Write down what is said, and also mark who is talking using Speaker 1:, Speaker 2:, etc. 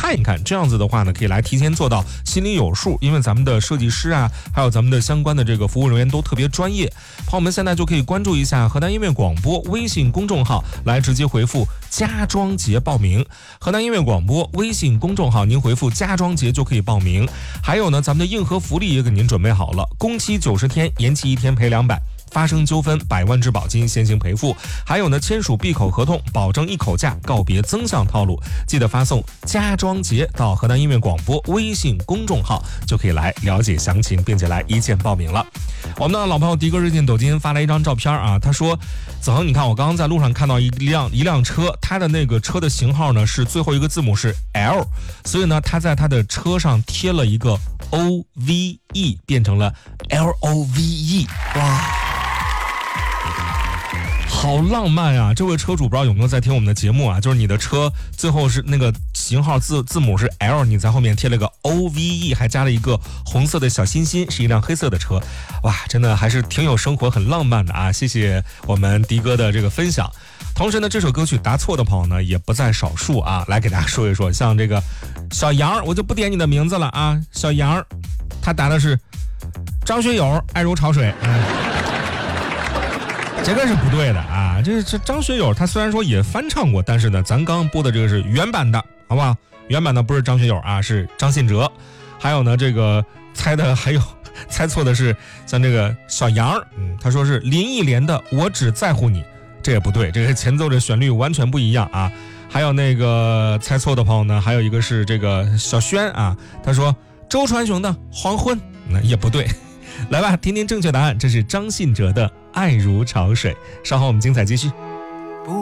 Speaker 1: 看一看，这样子的话呢，可以来提前做到心里有数，因为咱们的设计师啊，还有咱们的相关的这个服务人员都特别专业。朋友们现在就可以关注一下河南音乐广播微信公众号，来直接回复家装节报名。河南音乐广播微信公众号，您回复家装节就可以报名。还有呢，咱们的硬核福利也给您准备好了，工期90天，延期1天赔200。发生纠纷100万质保金先行赔付，还有呢，签署闭口合同，保证一口价，告别增项套路。记得发送家装节到河南音乐广播微信公众号，就可以来了解详情，并且来一键报名了。我们的老朋友迪哥日进抖音发来一张照片啊，他说：子恒，你看我刚刚在路上看到一辆车，它的那个车的型号呢是最后一个字母是 L， 所以呢他在他的车上贴了一个 OVE， 变成了 LOVE， 哇！好浪漫啊！这位车主不知道有没有在听我们的节目啊？就是你的车最后是那个型号字母是 L， 你在后面贴了个 OVE， 还加了一个红色的小心心，是一辆黑色的车。哇，真的还是挺有生活，很浪漫的啊！谢谢我们迪哥的这个分享。同时呢，这首歌曲答错的朋友呢也不在少数啊，来给大家说一说，像这个小杨，我就不点你的名字了啊，小杨，他答的是张学友爱如潮水。这个是不对的啊！这张学友他虽然说也翻唱过，但是呢，咱刚播的这个是原版的，好不好？原版的不是张学友啊，是张信哲。还有呢，这个猜错的是像这个小杨，他说是林忆莲的《我只在乎你》，这也不对，这个前奏的旋律完全不一样啊。还有那个猜错的朋友呢，还有一个是这个小轩啊，他说周传雄的《黄昏》，那也不对。来吧，听听正确答案，这是张信哲的《爱如潮水》。稍后我们精彩继续。